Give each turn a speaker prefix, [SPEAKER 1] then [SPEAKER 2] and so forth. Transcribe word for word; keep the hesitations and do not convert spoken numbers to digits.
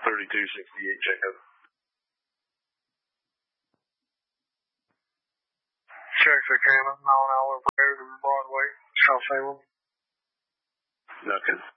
[SPEAKER 1] thirty-two sixty-eight, check out.
[SPEAKER 2] Texarkana, nine hour repairs in Broadway, South Salem.
[SPEAKER 1] Nothing.